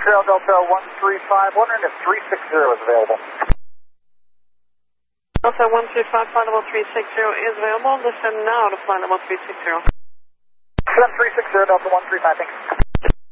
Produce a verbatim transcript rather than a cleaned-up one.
Trail Delta one three five, wondering if three six zero is available. Delta one three five, flight level three six zero is available. Listen now to flight level three six zero. seven three six zero, Delta one three five, thanks.